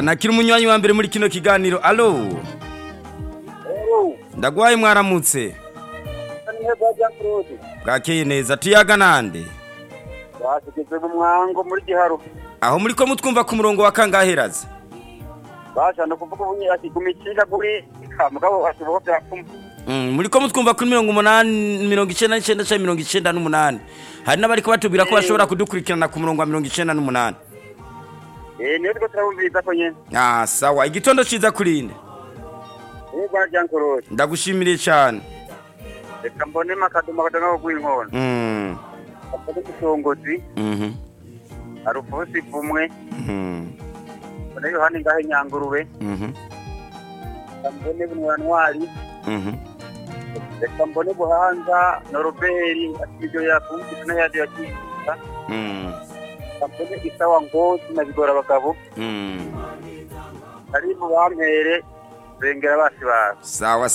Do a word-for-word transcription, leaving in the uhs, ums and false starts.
nakira umunywanyi wa mbere muri kino kiganiro. Allo. Hello. Ndagwaye mwaramutse. Neza Jean Claude. Bwakeye neza tuyaga nande. Basigeze mu mwango muri giharo. Aho muri ko mutwumva ku murongo wa kangaheraze. Basha no kuvuga ubunye ati kumikira kuri kamugabo ashoboka byapfuma. Mm, muri ko mutwumva kuri mirongo umunani mirongo icenda n'icenda cyangwa mirongo icenda n'umunani. Hari n'abariko batubwira ko bashobora kudukurikirana ku murongo wa mirongo icenda n'umunani. Eh niyo twiko turabumviriza ko nyene. Ah sawa igitondo ciza kurinde. Eh ba Jean Claude. Ndagushimiriye cyane. Reka mbone makaduma kadanga ko inkono. Mm. Akode kusongozi. Mhm. Arufusi vumwe. Mhm. Bone Yohani ngahe nyangurube. Mhm. Mbone bunwanwari. Mhm. Reka mbone buhanza Noroberi atibyo yakumvise na yadi yakisa. Mhm. Mbone isawa ngozi na bigora abagabo. Mhm. Ari mu bampere bengera basi ba. Sawa